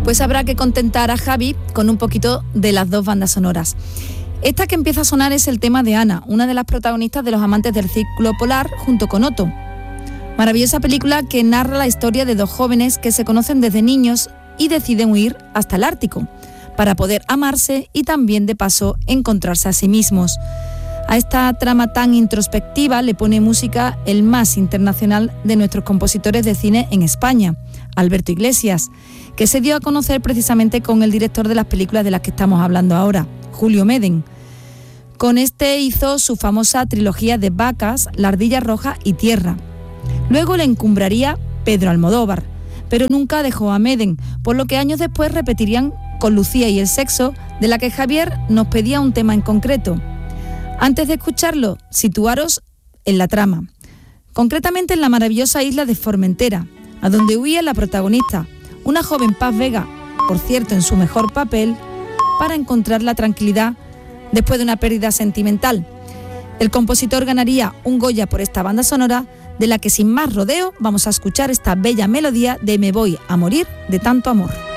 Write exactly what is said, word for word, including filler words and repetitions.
Pues habrá que contentar a Javi con un poquito de las dos bandas sonoras. Esta que empieza a sonar es el tema de Ana, una de las protagonistas de Los amantes del círculo polar, junto con Otto. Maravillosa película que narra la historia de dos jóvenes que se conocen desde niños y deciden huir hasta el Ártico, para poder amarse y también de paso encontrarse a sí mismos. A esta trama tan introspectiva le pone música el más internacional de nuestros compositores de cine en España, Alberto Iglesias, que se dio a conocer precisamente con el director de las películas de las que estamos hablando ahora, Julio Medem. Con este hizo su famosa trilogía de Vacas, La ardilla roja y Tierra. Luego le encumbraría Pedro Almodóvar, pero nunca dejó a Medem, por lo que años después repetirían con Lucía y el sexo, de la que Javier nos pedía un tema en concreto. Antes de escucharlo, situaros en la trama, concretamente en la maravillosa isla de Formentera, a donde huía la protagonista, una joven Paz Vega, por cierto en su mejor papel, para encontrar la tranquilidad después de una pérdida sentimental. El compositor ganaría un Goya por esta banda sonora, de la que sin más rodeo vamos a escuchar esta bella melodía de Me voy a morir de tanto amor.